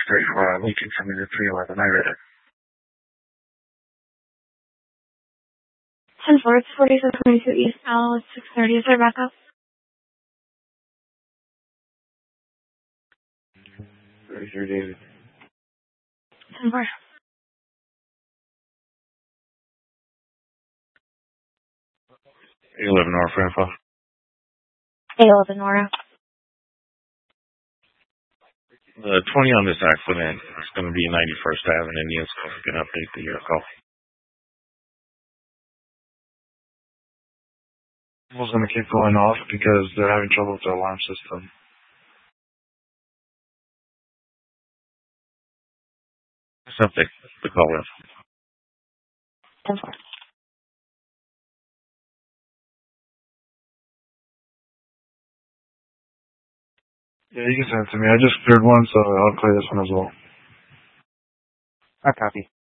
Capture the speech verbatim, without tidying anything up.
thirty-four, Lincoln, send me to three eleven, I read it. ten four, it's forty-six twenty-two East Al, it's six thirty, is there backup? thirty-three, David. ten four. eight eleven, North Info. eight eleven, Nora. The twenty on this accident is going to be ninety-first Avenue, and Neil's going to update the uh, call. It's going to keep going off because they're having trouble with the alarm system. Just update the call with. ten four. Yeah, you can send it to me. I just cleared one, so I'll clear this one as well. I copy.